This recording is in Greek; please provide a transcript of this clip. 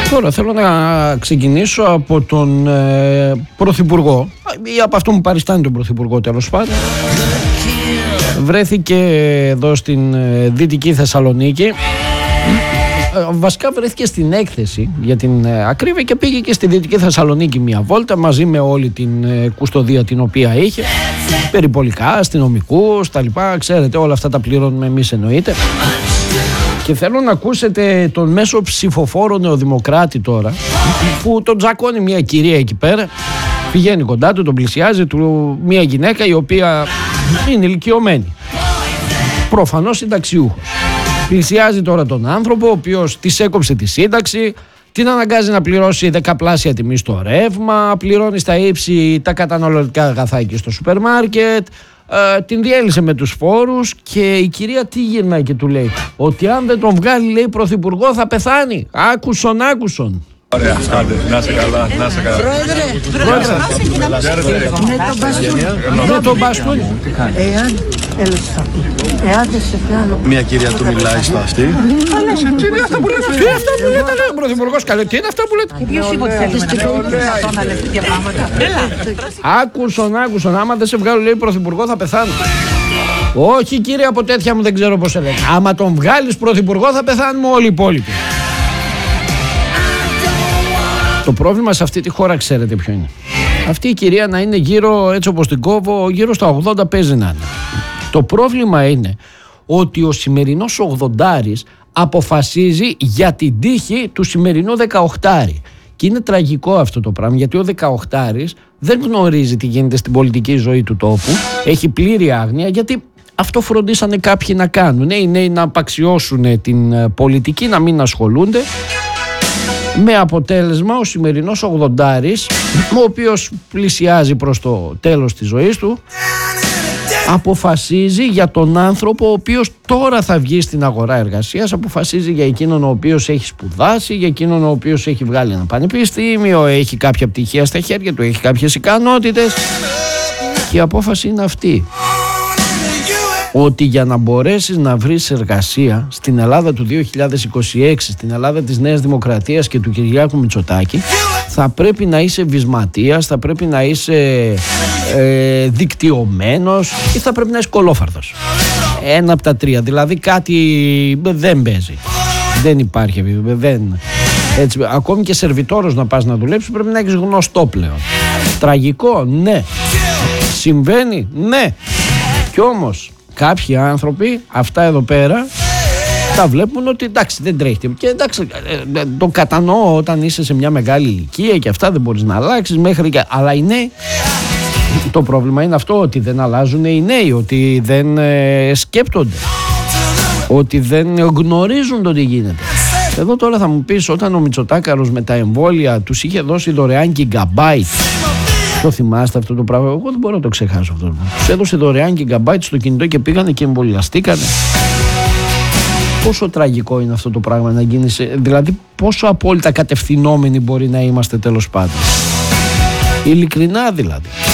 Τώρα θέλω να ξεκινήσω από τον Πρωθυπουργό ή από αυτό που παριστάνει τον Πρωθυπουργό, τέλος πάντων. Βρέθηκε εδώ στην Δυτική Θεσσαλονίκη. Βασικά βρέθηκε στην Έκθεση για την ακρίβεια και πήγε και στη Δυτική Θεσσαλονίκη μια βόλτα μαζί με όλη την κουστοδία την οποία είχε, περιπολικά, αστυνομικούς, τα λοιπά, ξέρετε, όλα αυτά τα πληρώνουμε εμείς, εννοείται. Και θέλω να ακούσετε τον μέσο ψηφοφόρο Νεοδημοκράτη τώρα, που τον τζακώνει μια κυρία εκεί πέρα, πηγαίνει κοντά του, τον πλησιάζει, μια γυναίκα η οποία είναι ηλικιωμένη, προφανώς συνταξιούχος. Πλησιάζει τώρα τον άνθρωπο, ο οποίος της έκοψε τη σύνταξη, την αναγκάζει να πληρώσει 10πλάσια τιμή στο ρεύμα, πληρώνει στα ύψη τα καταναλωτικά αγαθά εκεί στο σούπερ μάρκετ, την διέλυσε με τους φόρους και η κυρία τι γυρνάει και του λέει? Ότι αν δεν τον βγάλει, λέει, πρωθυπουργό θα πεθάνει. Άκουσον. Ωραία, άντε, να είσαι καλά, να είσαι καλά. Με τον μπαστούνι. Μια κυρία του μιλάει στο αυτή. Τι είναι αυτά που λέτε? Τι είναι αυτά που λέτε, λέει ο πρωθυπουργός? Καλέ, τι είναι αυτά που λέτε? Ποιος είπε ότι θέλεις να λες τέτοια πράγματα? Άκουσον, άμα δεν σε βγάλω, λέει, πρωθυπουργό θα πεθάνω. Όχι κύριε, από τέτοια μου δεν ξέρω πώς σε λέει. Άμα τον βγάλεις πρωθυπουργό θα πεθάνουμε όλοι οι υπόλοιποι. Το πρόβλημα σε αυτή τη χώρα ξέρετε ποιο είναι? Αυτή η κυρία να είναι γύρω, έτσι όπως την κόβω, γύρω στα 80 παίζει να είναι. Το πρόβλημα είναι ότι ο σημερινός 80άρης αποφασίζει για την τύχη του σημερινού 18άρη. Και είναι τραγικό αυτό το πράγμα, γιατί ο 18άρης δεν γνωρίζει τι γίνεται στην πολιτική ζωή του τόπου, έχει πλήρη άγνοια, γιατί αυτό φροντίσανε κάποιοι να κάνουν. Οι νέοι να απαξιώσουν την πολιτική, να μην ασχολούνται. Με αποτέλεσμα ο σημερινός 80άρης, ο οποίος πλησιάζει προς το τέλος της ζωής του, αποφασίζει για τον άνθρωπο ο οποίος τώρα θα βγει στην αγορά εργασίας, αποφασίζει για εκείνον ο οποίος έχει σπουδάσει, για εκείνον ο οποίος έχει βγάλει ένα πανεπιστήμιο, έχει κάποια πτυχία στα χέρια του, έχει κάποιες ικανότητες, και η απόφαση είναι αυτή: ότι για να μπορέσεις να βρεις εργασία στην Ελλάδα του 2026, στην Ελλάδα της Νέας Δημοκρατίας και του Κυριάκου Μητσοτάκη, θα πρέπει να είσαι βυσματίας, θα πρέπει να είσαι δικτυωμένος ή θα πρέπει να είσαι κολόφαρδος. Ένα από τα τρία, δηλαδή κάτι δεν παίζει. Δεν υπάρχει, έτσι, ακόμη και σερβιτόρος να πας να δουλέψεις πρέπει να έχεις γνωστό πλέον. Τραγικό, ναι. Συμβαίνει, ναι. Κι όμως κάποιοι άνθρωποι, αυτά εδώ πέρα, τα βλέπουν ότι εντάξει δεν τρέχει. Και εντάξει, το κατανοώ όταν είσαι σε μια μεγάλη ηλικία και αυτά δεν μπορείς να αλλάξεις μέχρι και... Αλλά οι νέοι, το πρόβλημα είναι αυτό, ότι δεν αλλάζουν οι νέοι, ότι δεν σκέπτονται, ότι δεν γνωρίζουν το τι γίνεται. Εδώ τώρα θα μου πεις, όταν ο Μητσοτάκαρος με τα εμβόλια τους είχε δώσει δωρεάν gigabyte, το θυμάστε αυτό το πράγμα? Εγώ δεν μπορώ να το ξεχάσω αυτό. Τους έδωσε δωρεάν gigabyte στο κινητό και πήγανε και εμβολιαστήκανε. Πόσο τραγικό είναι αυτό το πράγμα να γίνει, δηλαδή πόσο απόλυτα κατευθυνόμενοι μπορεί να είμαστε, τέλος πάντων. Ειλικρινά δηλαδή.